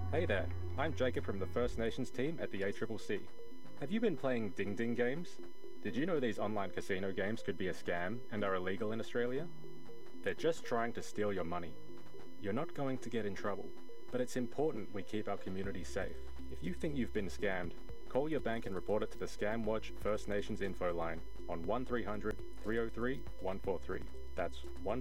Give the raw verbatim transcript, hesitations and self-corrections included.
Hey there, I'm Jacob from the First Nations team at the A C C C. Have you been playing Ding Ding games? Did you know these online casino games could be a scam and are illegal in Australia? They're just trying to steal your money. You're not going to get in trouble, but it's important we keep our community safe. If you think you've been scammed, call your bank and report it to the Scam Watch First Nations info line on one three hundred, three oh three, one four three. That's one